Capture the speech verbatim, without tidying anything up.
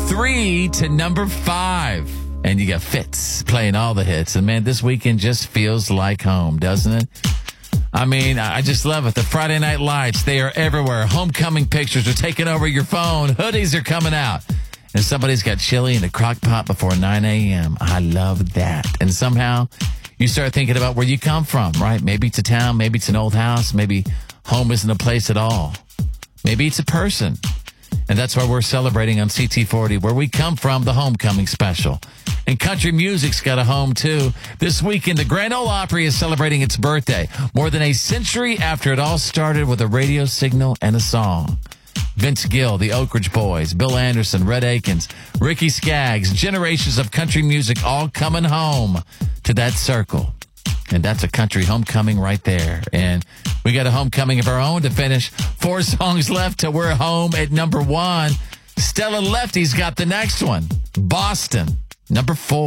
three to number five. And you got Fitz playing all the hits. And, man, this weekend just feels like home, doesn't it? I mean, I just love it. The Friday Night Lights, they are everywhere. Homecoming pictures are taking over your phone. Hoodies are coming out. And somebody's got chili in a crock pot before nine a.m. I love that. And somehow you start thinking about where you come from, right? Maybe it's a town. Maybe it's an old house. Maybe home isn't a place at all. Maybe it's a person. And that's why we're celebrating on C T forty, where we come from, the homecoming special. And country music's got a home, too. This weekend, the Grand Ole Opry is celebrating its birthday, more than a century after it all started with a radio signal and a song. Vince Gill, the Oak Ridge Boys, Bill Anderson, Red Akins, Ricky Skaggs, generations of country music all coming home to that circle. And that's a country homecoming right there. And we got a homecoming of our own to finish. Four songs left till we're home at number one. Stella Lefty's got the next one. Boston, number four.